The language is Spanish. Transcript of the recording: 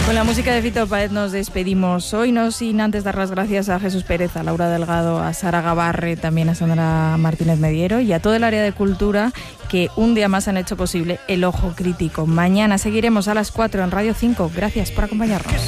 Con la música de Fito Páez nos despedimos hoy, no sin antes dar las gracias a Jesús Pérez, a Laura Delgado, a Sara Gabarre, también a Sandra Martínez Mediero y a todo el área de cultura que un día más han hecho posible El Ojo Crítico. Mañana seguiremos a las 4 en Radio 5. Gracias por acompañarnos.